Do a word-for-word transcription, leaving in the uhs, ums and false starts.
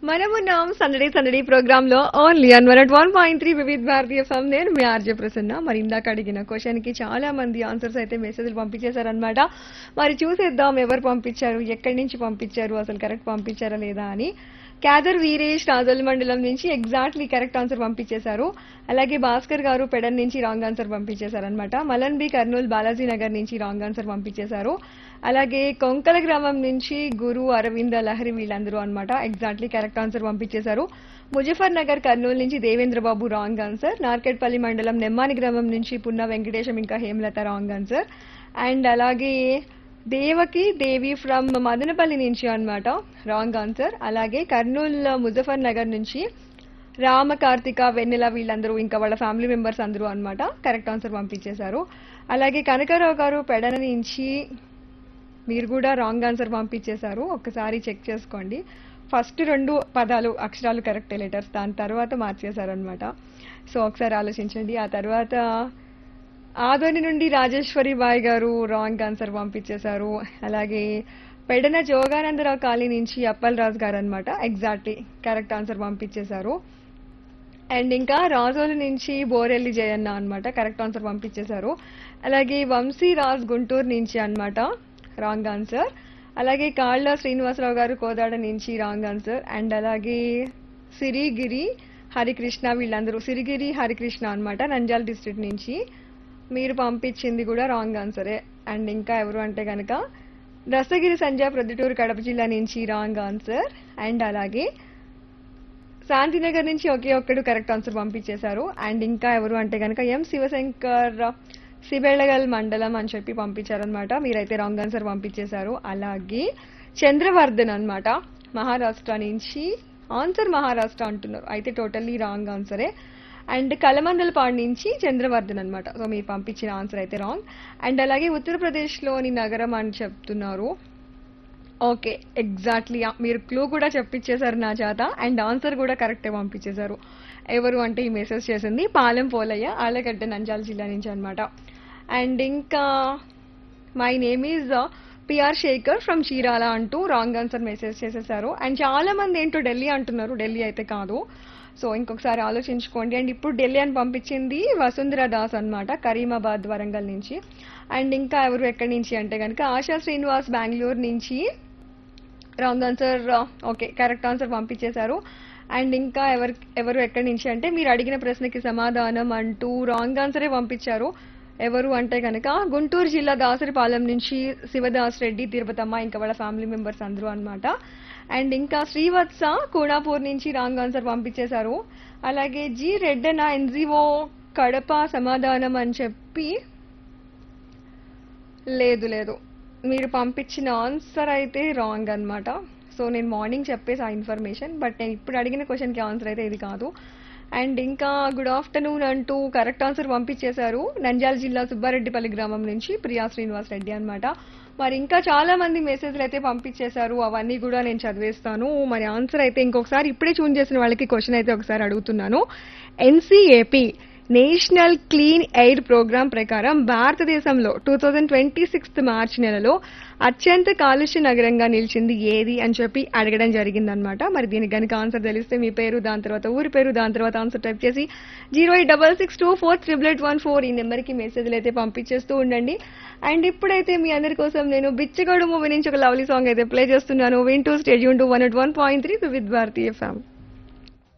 మనమున్నాం సందడి సందడి ప్రోగ్రామ్ లో only an one one point three వివిధ భారతీయ ఫమ్. నేను మీ ఆర్జే ప్రసన్న. మరి ఇందాక అడిగిన క్వశ్చన్ కి చాలా మంది ఆన్సర్స్ అయితే మెసేజ్లు పంపించేశారనమాట. మరి చూసేద్దాం ఎవరు పంపించారు, ఎక్కడి నుంచి పంపించారు, అసలు కరెక్ట్ పంపించారా లేదా అని. క్యాదర్ వీరేష్ రాజోల్ మండలం నుంచి ఎగ్జాక్ట్లీ కరెక్ట్ ఆన్సర్ పంపించేశారు. అలాగే భాస్కర్ గారు పెడన్ నుంచి wrong answer పంపించేశారనమాట. Malan B Kurnool Balaji Nagar నుంచి రాంగ్ ఆన్సర్ పంపించేశారు. అలాగే కొంకల గ్రామం నుంచి గురు అరవింద లహరి వీళ్ళందరూ అనమాట ఎగ్జాక్ట్లీ కరెక్ట్ ఆన్సర్ పంపించేశారు. ముజఫర్ నగర్ కర్నూలు నుంచి దేవేంద్ర బాబు రాంగ్ ఆన్సర్. నార్కెట్పల్లి మండలం నెమ్మాని గ్రామం నుంచి పున్న వెంకటేశం ఇంకా హేమలత రాంగ్ ఆన్సర్. అండ్ అలాగే దేవకి దేవి ఫ్రమ్ మదనపల్లి నుంచి అన్నమాట రాంగ్ ఆన్సర్. అలాగే కర్నూలు ముజఫర్ నగర్ నుంచి రామ కార్తిక వెన్నెల వీళ్ళందరూ ఇంకా వాళ్ళ ఫ్యామిలీ మెంబర్స్ అందరూ అన్నమాట కరెక్ట్ ఆన్సర్ పంపించేశారు. అలాగే కనకారావు గారు పెడన నుంచి మీరు కూడా రాంగ్ ఆన్సర్ పంపించేశారు. ఒకసారి చెక్ చేసుకోండి. ఫస్ట్ రెండు పదాలు అక్షరాలు కరెక్టే లెటర్స్, దాని తర్వాత మార్చేశారనమాట. సో ఒకసారి ఆలోచించండి. ఆ తర్వాత ఆదోని నుండి రాజేశ్వరి బాయ్ గారు రాంగ్ ఆన్సర్ పంపించేశారు. అలాగే పెడన జోగానందరావు కాలనీ నుంచి అప్పల్ రాజు గారు అనమాట ఎగ్జాక్ట్లీ కరెక్ట్ ఆన్సర్ పంపించేశారు. అండ్ ఇంకా రాజోలు నుంచి బోరెల్లి జయన్న అనమాట కరెక్ట్ ఆన్సర్ పంపించేశారు. అలాగే వంశీ రాజ్ గుంటూరు నుంచి అన్నమాట రాంగ్ ఆన్సర్. అలాగే కాళ్ళ శ్రీనివాసరావు గారు కోదాడ నుంచి రాంగ్ ఆన్సర్. అండ్ అలాగే సిరిగిరి హరికృష్ణ వీళ్ళందరూ సిరిగిరి హరికృష్ణ అనమాట నంద్యాల డిస్ట్రిక్ట్ నుంచి మీరు పంపించింది కూడా రాంగ్ ఆన్సరే. అండ్ ఇంకా ఎవరు అంటే కనుక దస్తగిరి సంజయ్ ప్రొద్దుటూరు కడప జిల్లా నుంచి రాంగ్ ఆన్సర్. అండ్ అలాగే శాంతినగర్ నుంచి ఒకే ఒక్కడు కరెక్ట్ ఆన్సర్ పంపించేశారు. అండ్ ఇంకా ఎవరు అంటే కనుక ఎం శివశంకర్ సిబెళగల్ మండలం అని చెప్పి పంపించారనమాట. మీరైతే రాంగ్ ఆన్సర్ పంపించేశారు. అలాగే చంద్రవర్ధన్ అనమాట మహారాష్ట్ర నుంచి ఆన్సర్ మహారాష్ట్ర అంటున్నారు, అయితే టోటల్లీ రాంగ్ ఆన్సరే. అండ్ కలమందలపాడు నుంచి చంద్రవర్ధన్ అనమాట. సో మీరు పంపించిన ఆన్సర్ అయితే రాంగ్. అండ్ అలాగే ఉత్తరప్రదేశ్లోని నగరం అని చెప్తున్నారు. ఓకే ఎగ్జాక్ట్లీ మీరు క్లూ కూడా చెప్పించేశారు నా చేత. అండ్ ఆన్సర్ కూడా కరెక్టే పంపించేశారు. ఎవరు అంటే ఈ మెసేజ్ చేసింది పాలెం పోలయ్య ఆలగడ్డ నంద్యాల జిల్లా నుంచి అనమాట. అండ్ ఇంకా my name is PR Shekhar from Chirala అంటూ రాంగ్ ఆన్సర్ మెసేజ్ చేసేసారు. అండ్ చాలా మంది ఏంటో ఢిల్లీ అంటున్నారు, ఢిల్లీ అయితే కాదు. సో ఇంకొకసారి ఆలోచించుకోండి. అండ్ ఇప్పుడు ఢిల్లీ అని పంపించింది వసుంధర దాస్ అనమాట కరీమాబాద్ వరంగల్ నుంచి. అండ్ ఇంకా ఎవరు ఎక్కడి నుంచి అంటే కనుక ఆశా శ్రీనివాస్ బెంగళూరు నుంచి wrong answer. Okay correct answer పంపించేశారు. అండ్ ఇంకా ఎవరు ఎవరు ఎక్కడి నుంచి అంటే మీరు అడిగిన ప్రశ్నకి సమాధానం అంటూ రాంగ్ ఆన్సరే పంపించారు. ఎవరు అంటే కనుక గుంటూరు జిల్లా దాసరిపాలెం నుంచి శివదాస్ రెడ్డి తిరుపతమ్మ ఇంకా వాళ్ళ ఫ్యామిలీ మెంబర్స్ అందరూ అనమాట. అండ్ ఇంకా శ్రీవత్స కోడాపూర్ నుంచి రాంగ్ ఆన్సర్ పంపించేశారు. అలాగే జి రెడ్డన ఎన్జిఓ కడప సమాధానం అని చెప్పి లేదు లేదు మీరు పంపించిన ఆన్సర్ అయితే రాంగ్ అనమాట. సో నేను మార్నింగ్ చెప్పేసి ఆ ఇన్ఫర్మేషన్, బట్ నేను ఇప్పుడు అడిగిన క్వశ్చన్కి ఆన్సర్ అయితే ఇది కాదు. అండ్ ఇంకా గుడ్ ఆఫ్టర్నూన్ అంటూ కరెక్ట్ ఆన్సర్ పంపించేశారు నంద్యాల జిల్లా సుబ్బారెడ్డిపల్లి గ్రామం నుంచి ప్రియా శ్రీనివాస్ రెడ్డి అనమాట. మరి ఇంకా చాలా మంది మెసేజ్లు అయితే పంపించేశారు, అవన్నీ కూడా నేను చదివేస్తాను. మరి ఆన్సర్ అయితే ఇంకొకసారి ఇప్పుడే చూన్ చేసిన వాళ్ళకి క్వశ్చన్ అయితే ఒకసారి అడుగుతున్నాను. NCAP national clean air programme ప్రకారం భారతదేశంలో టూ థౌజండ్ ట్వంటీ సిక్స్త్ మార్చి నెలలో అత్యంత కాలుష్య నగరంగా నిలిచింది ఏది అని చెప్పి అడగడం జరిగిందనమాట. మరి దీనికి కనుక ఆన్సర్ తెలిస్తే మీ పేరు, దాని తర్వాత ఊరి పేరు, దాని తర్వాత ఆన్సర్ టైప్ చేసి zero eight double six two four triple eight one four ఈ నెంబర్కి మెసేజ్లు అయితే పంపించేస్తూ ఉండండి. అండ్ ఇప్పుడైతే మీ అందరి కోసం నేను బిచ్చగడు మూవీ నుంచి ఒక లవ్లీ సాంగ్ అయితే ప్లే చేస్తున్నాను. వింటూ stadium to one at one point three with భారతీయ ఫ్యామ్.